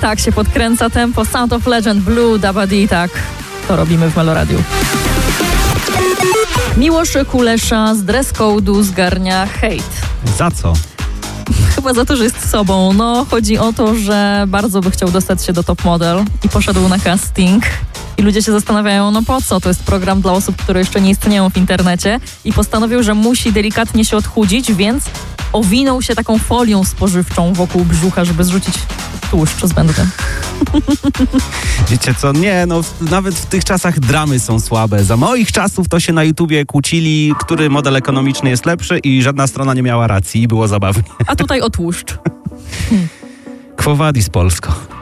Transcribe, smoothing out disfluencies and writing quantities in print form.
Tak się podkręca tempo. Sound of Legend, Blue, Dabadi, tak. To robimy w Meloradiu. Miłosz Kulesza z dress code'u zgarnia hejt. Za co? Chyba za to, że jest sobą. No, chodzi o to, że bardzo by chciał dostać się do Top Model i poszedł na casting. I ludzie się zastanawiają, no po co? To jest program dla osób, które jeszcze nie istnieją w internecie. I postanowił, że musi delikatnie się odchudzić, więc owinął się taką folią spożywczą wokół brzucha, żeby zrzucić tłuszcz zbędny. Wiecie co, nie, no nawet w tych czasach dramy są słabe. Za moich czasów to się na YouTubie kłócili, który model ekonomiczny jest lepszy i żadna strona nie miała racji i było zabawnie. A tutaj o tłuszcz. Quo vadis Polsko.